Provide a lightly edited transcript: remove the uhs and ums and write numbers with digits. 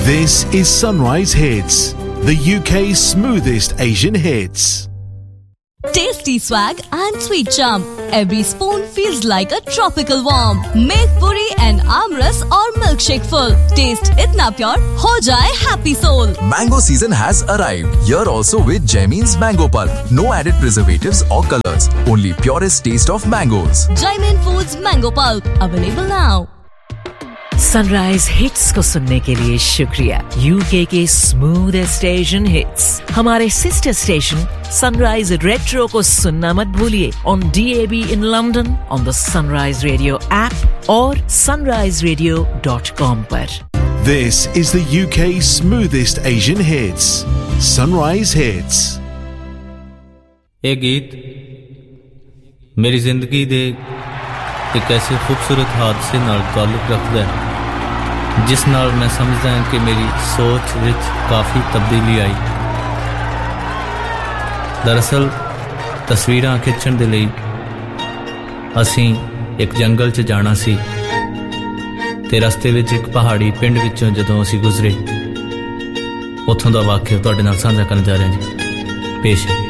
This is Sunrise Hits, the UK's smoothest Asian hits. Tasty swag and sweet charm. Every spoon feels like a tropical warm. Make puri and amras or milkshake full. Taste itna pure, ho jaye happy soul. Mango season has arrived. Here also with Jaimin's Mango Pulp. No added preservatives or colors. Only purest taste of mangoes. Jaimin Foods Mango Pulp. Available now. Sunrise hits को सुनने के लिए शुक्रिया। UK के smoothest Asian hits हमारे sister station sunrise retro को सुनना मत भूलिए on DAB in London on the sunrise radio app और sunriseradio.com पर। This is the UK's smoothest Asian hits. Sunrise Hits. ਇਹ ਗੀਤ ਮੇਰੀ ਜ਼ਿੰਦਗੀ ਦੇ ਇੱਕ ਐਸੇ ਖੂਬਸੂਰਤ ਹਾਦਸੇ ਨਾਲ ਤਾਲੁਕ ਰੱਖਦਾ ਹੈ ਜਿਸ ਨਾਲ ਮੈਂ ਸਮਝਦਾ ਹਾਂ ਕਿ ਮੇਰੀ ਸੋਚ ਵਿੱਚ ਕਾਫੀ ਤਬਦੀਲੀ ਆਈ। ਦਰਅਸਲ ਤਸਵੀਰਾਂ ਖਿੱਚਣ ਦੇ ਲਈ ਅਸੀਂ ਇੱਕ ਜੰਗਲ 'ਚ ਜਾਣਾ ਸੀ ਤੇ ਰਸਤੇ ਵਿੱਚ ਇੱਕ ਪਹਾੜੀ ਪਿੰਡ ਵਿੱਚੋਂ ਜਦੋਂ ਅਸੀਂ ਗੁਜ਼ਰੇ ਉੱਥੋਂ ਦਾ ਵਾਕਿਆ ਤੁਹਾਡੇ ਨਾਲ ਸਾਂਝਾ ਕਰਨ ਜਾ ਰਹੇ ਹਾਂ ਜੀ। ਪੇਸ਼